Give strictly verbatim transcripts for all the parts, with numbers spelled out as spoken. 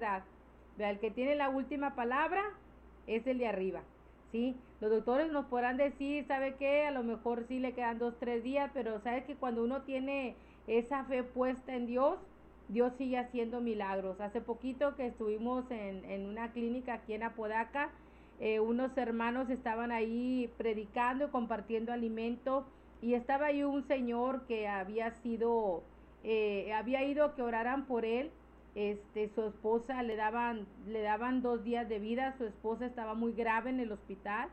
Vea, el que tiene la última palabra es el de arriba, ¿sí? Los doctores nos podrán decir, ¿sabe qué? A lo mejor sí le quedan dos, tres días, pero sabe que cuando uno tiene esa fe puesta en Dios, Dios sigue haciendo milagros. Hace poquito que estuvimos en, en una clínica aquí en Apodaca, eh, unos hermanos estaban ahí predicando y compartiendo alimento, y estaba ahí un señor que había sido, eh, había ido a que oraran por él. Este, su esposa le daban, le daban dos días de vida, su esposa estaba muy grave en el hospital,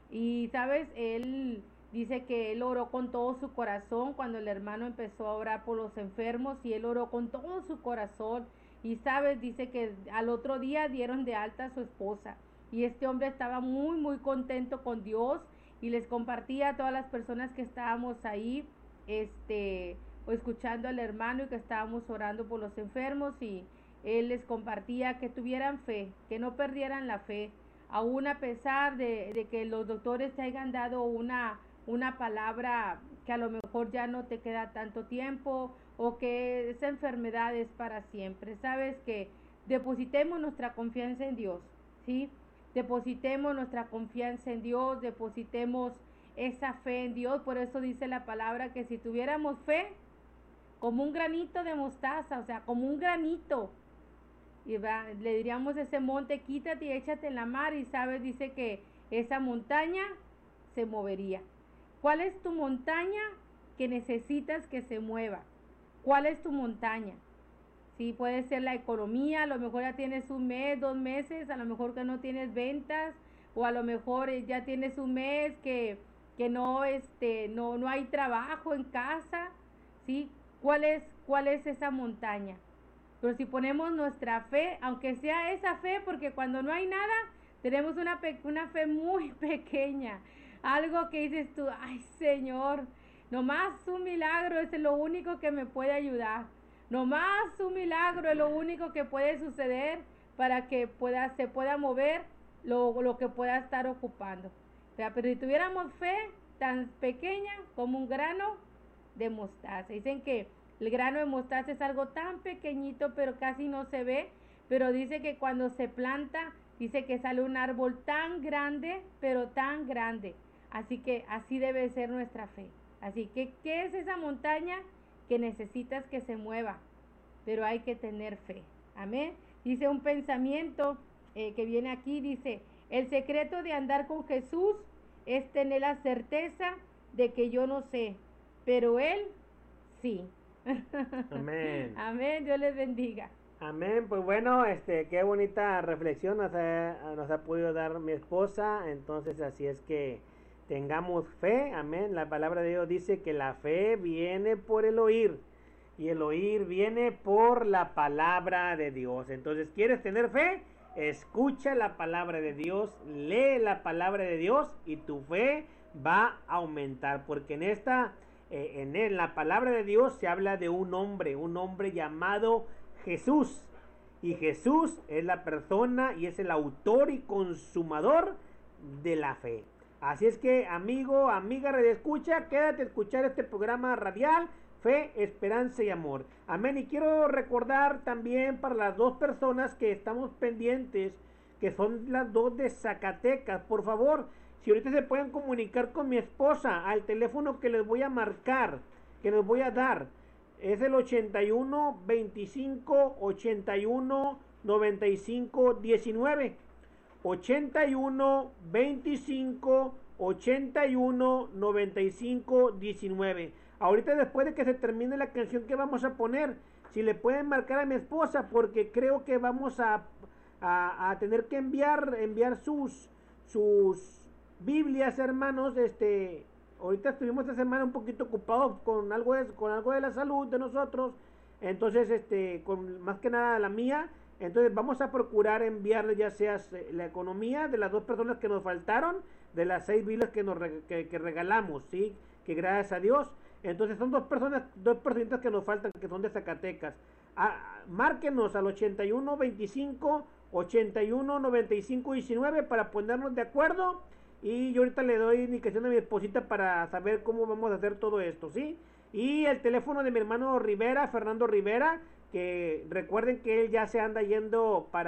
y sabes, él dice que él oró con todo su corazón cuando el hermano empezó a orar por los enfermos, y él oró con todo su corazón, y sabes, dice que al otro día dieron de alta a su esposa, y este hombre estaba muy muy contento con Dios, y les compartía a todas las personas que estábamos ahí, este, o escuchando al hermano, y que estábamos orando por los enfermos, y él les compartía que tuvieran fe, que no perdieran la fe, aún a pesar de, de que los doctores te hayan dado una, una palabra que a lo mejor ya no te queda tanto tiempo, o que esa enfermedad es para siempre. Sabes que depositemos nuestra confianza en Dios, ¿sí? Depositemos nuestra confianza en Dios, depositemos esa fe en Dios. Por eso dice la palabra que si tuviéramos fe como un granito de mostaza, o sea, como un granito, y va, le diríamos a ese monte, quítate y échate en la mar, y sabes, dice que esa montaña se movería. ¿Cuál es tu montaña que necesitas que se mueva? ¿Cuál es tu montaña? Sí, puede ser la economía, a lo mejor ya tienes un mes, dos meses, a lo mejor que no tienes ventas, o a lo mejor ya tienes un mes que, que no, este, no, no hay trabajo en casa, ¿sí? ¿Cuál es, cuál es esa montaña? Pero si ponemos nuestra fe, aunque sea esa fe, porque cuando no hay nada, tenemos una, una fe muy pequeña, algo que dices tú, ay Señor, nomás un milagro es lo único que me puede ayudar, nomás un milagro es lo único que puede suceder para que pueda, se pueda mover lo, lo que pueda estar ocupando. O sea, pero si tuviéramos fe tan pequeña como un grano de mostaza, dicen que el grano de mostaza es algo tan pequeñito, pero casi no se ve, pero dice que cuando se planta, dice que sale un árbol tan grande, pero tan grande. Así que así debe ser nuestra fe. Así que, ¿qué es esa montaña que necesitas que se mueva? Pero hay que tener fe. Amén. Dice un pensamiento eh, que viene aquí, dice, el secreto de andar con Jesús es tener la certeza de que yo no sé, pero Él sí. Amén. Amén, Dios les bendiga. Amén, pues bueno, este, qué bonita reflexión nos ha, nos ha podido dar mi esposa. Entonces así es que tengamos fe, amén. La palabra de Dios dice que la fe viene por el oír, y el oír viene por la palabra de Dios. Entonces, ¿quieres tener fe? Escucha la palabra de Dios, lee la palabra de Dios, y tu fe va a aumentar, porque en esta eh, en, en la palabra de Dios se habla de un hombre, un hombre llamado Jesús. Y Jesús es la persona y es el autor y consumador de la fe. Así es que, amigo, amiga, redescucha, quédate a escuchar este programa radial, Fe, Esperanza y Amor. Amén. Y quiero recordar también para las dos personas que estamos pendientes, que son las dos de Zacatecas, por favor, si ahorita se pueden comunicar con mi esposa al teléfono que les voy a marcar, que les voy a dar, es el ochenta y uno veinticinco ochenta y uno noventa y cinco diecinueve. ochenta y uno veinticinco ochenta y uno noventa y cinco diecinueve. Ahorita, después de que se termine la canción que vamos a poner, si le pueden marcar a mi esposa, porque creo que vamos a, a, a tener que enviar enviar sus sus Biblias, hermanos. Este, ahorita estuvimos esta semana un poquito ocupados con algo de, con algo de la salud de nosotros. Entonces, este, con más que nada la mía. Entonces vamos a procurar enviarles ya sea la economía de las dos personas que nos faltaron, de las seis Biblias que nos que, que regalamos, sí, que gracias a Dios. Entonces son dos personas, dos personitas que nos faltan, que son de Zacatecas. Ah, márquenos al ochenta y uno veinticinco ochenta y uno noventa y cinco diecinueve para ponernos de acuerdo. Y yo ahorita le doy indicación a mi esposita para saber cómo vamos a hacer todo esto, ¿sí? Y el teléfono de mi hermano Rivera, Fernando Rivera, que recuerden que él ya se anda yendo para